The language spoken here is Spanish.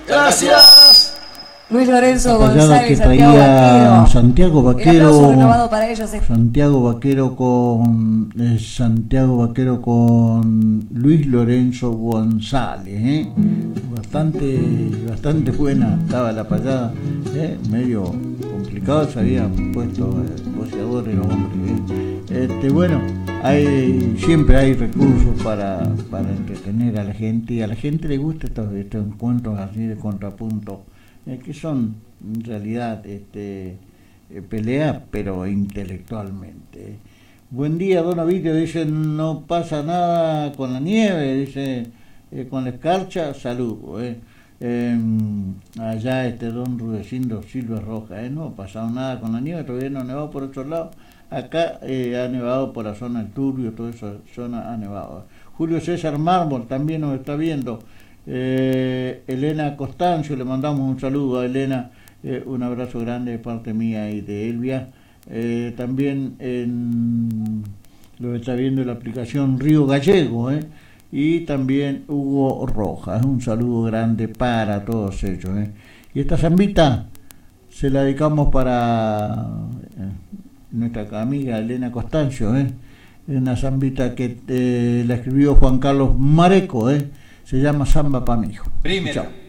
Gracias. Luis Lorenzo Payada que González, Santiago traía Vaquero. Santiago El aplauso Vaquero. renovado para ellos. Santiago Vaquero con Luis Lorenzo González, bastante buena estaba la payada, medio complicado se habían puesto boxeadores los hombres, bueno, siempre hay recursos para entretener a la gente, y a la gente le gusta estos encuentros así de contrapunto, que son en realidad peleas, pero intelectualmente. Buen día, don Ovidio, dice, no pasa nada con la nieve, dice, con la escarcha, saludo. Allá don Rudecindo Silva Roja, no ha pasado nada con la nieve, todavía no ha nevado por otro lado. Acá ha nevado por la zona del Turbio, toda esa zona ha nevado. Julio César Mármol también nos está viendo. Elena Costancio, le mandamos un saludo a Elena, un abrazo grande de parte mía y de Elvia. También lo está viendo en la aplicación Río Gallego, y también Hugo Rojas, un saludo grande para todos ellos. Y esta zambita se la dedicamos para nuestra amiga Elena Costancio, una zambita que la escribió Juan Carlos Mareco, se llama Samba pa' mi hijo. Primero. Chao.